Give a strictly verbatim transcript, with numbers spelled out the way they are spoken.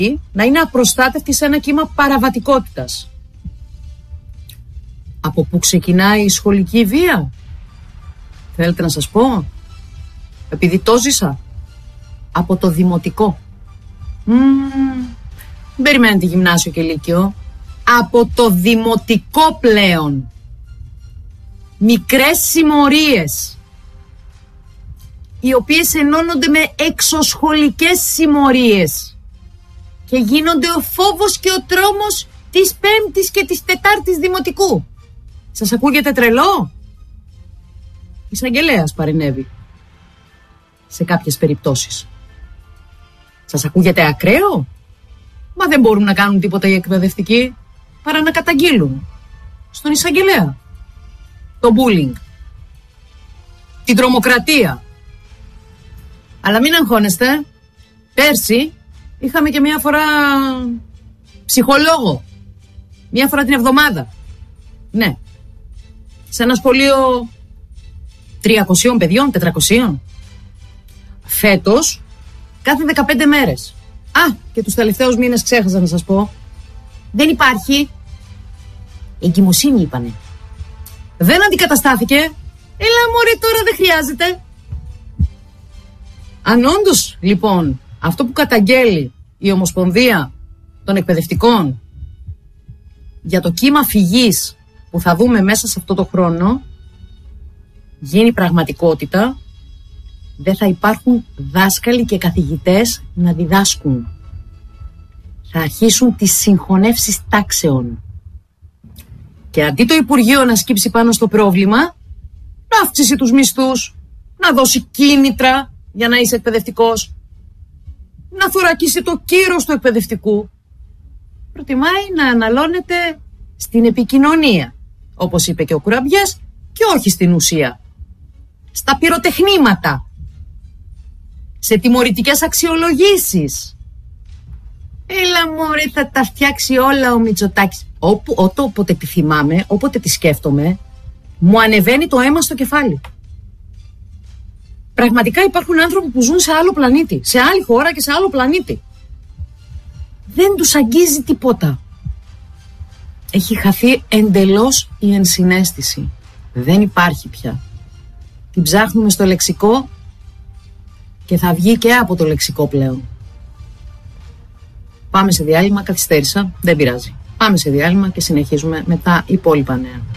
να είναι απροστάτευτη σε ένα κύμα παραβατικότητας. Από πού ξεκινάει η σχολική βία? Θέλετε να σας πω? Επειδή το ζήσα. Από το δημοτικό. Mm, δεν περιμένετε γυμνάσιο και λύκειο. Από το δημοτικό πλέον. Μικρές συμμορίες, οι οποίες ενώνονται με εξωσχολικές συμμορίες και γίνονται ο φόβος και ο τρόμος της πέμπτης και της τετάρτης δημοτικού. Σας ακούγεται τρελό? Εισαγγελέας παρενέβη σε κάποιες περιπτώσεις. Σας ακούγεται ακραίο? Μα δεν μπορούν να κάνουν τίποτα οι εκπαιδευτικοί παρά να καταγγείλουν στον εισαγγελέα το bullying, την τρομοκρατία. Αλλά μην αγχώνεστε, πέρσι είχαμε και μία φορά ψυχολόγο, μία φορά την εβδομάδα. Ναι, σε ένα σχολείο τριακοσίων παιδιών, τετρακοσίων. Φέτος κάθε δεκαπέντε μέρες. Α, και τους τελευταίους μήνες ξέχασα να σας πω, δεν υπάρχει. Εγκυμοσύνη είπανε. Δεν αντικαταστάθηκε. Έλα μωρέ, τώρα δεν χρειάζεται. Αν όντως λοιπόν αυτό που καταγγέλει η Ομοσπονδία των Εκπαιδευτικών για το κύμα φυγής που θα δούμε μέσα σε αυτό το χρόνο γίνει πραγματικότητα, δεν θα υπάρχουν δάσκαλοι και καθηγητές να διδάσκουν. Θα αρχίσουν τις συγχωνεύσεις τάξεων. Και αντί το Υπουργείο να σκύψει πάνω στο πρόβλημα, να αυξήσει τους μισθούς, να δώσει κίνητρα για να είσαι εκπαιδευτικός, να θωρακίσει το κύρος του εκπαιδευτικού, προτιμάει να αναλώνεται στην επικοινωνία, όπως είπε και ο Κουραμπιάς, και όχι στην ουσία. Στα πυροτεχνήματα, σε τιμωρητικές αξιολογήσεις. Έλα μωρέ, θα τα φτιάξει όλα ο Μητσοτάκης. Όπου, ό, όποτε τη θυμάμαι, όποτε τη σκέφτομαι, μου ανεβαίνει το αίμα στο κεφάλι. Πραγματικά υπάρχουν άνθρωποι που ζουν σε άλλο πλανήτη, σε άλλη χώρα και σε άλλο πλανήτη. Δεν τους αγγίζει τίποτα. Έχει χαθεί εντελώς η ενσυναίσθηση. Δεν υπάρχει πια. Την ψάχνουμε στο λεξικό και θα βγει και από το λεξικό πλέον. Πάμε σε διάλειμμα, καθυστέρησα, δεν πειράζει. Πάμε σε διάλειμμα και συνεχίζουμε με τα υπόλοιπα νέα.